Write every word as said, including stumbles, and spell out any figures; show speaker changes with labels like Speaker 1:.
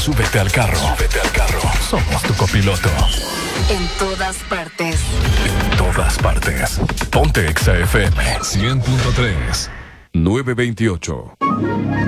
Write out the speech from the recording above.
Speaker 1: Súbete al carro. Súbete al carro. Somos tu copiloto.
Speaker 2: En todas partes.
Speaker 1: En todas partes. Ponte Exa F M. cien punto tres. nueve veintiocho.